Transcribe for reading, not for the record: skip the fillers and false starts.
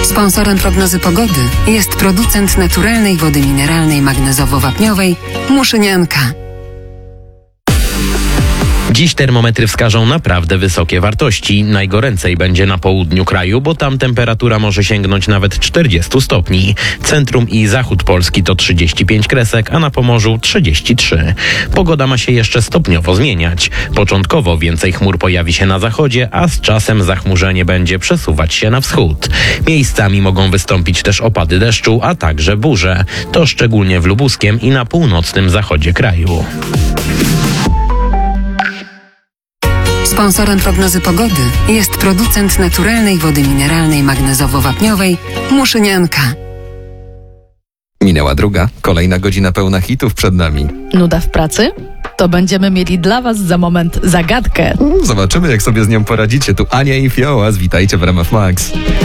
Sponsorem prognozy pogody jest producent naturalnej wody mineralnej magnezowo-wapniowej Muszynianka. Dziś termometry wskażą naprawdę wysokie wartości. Najgoręcej będzie na południu kraju, bo tam temperatura może sięgnąć nawet 40 stopni. Centrum i zachód Polski to 35 kresek, a na Pomorzu 33. Pogoda ma się jeszcze stopniowo zmieniać. Początkowo więcej chmur pojawi się na zachodzie, a z czasem zachmurzenie będzie przesuwać się na wschód. Miejscami mogą wystąpić też opady deszczu, a także burze. To szczególnie w Lubuskiem i na północnym zachodzie kraju. Sponsorem prognozy pogody jest producent naturalnej wody mineralnej magnezowo-wapniowej Muszynianka. Minęła druga, kolejna godzina pełna hitów przed nami. Nuda w pracy? To będziemy mieli dla Was za moment zagadkę. Zobaczymy, jak sobie z nią poradzicie. Tu Ania i Fiołas, witajcie w RMF Max.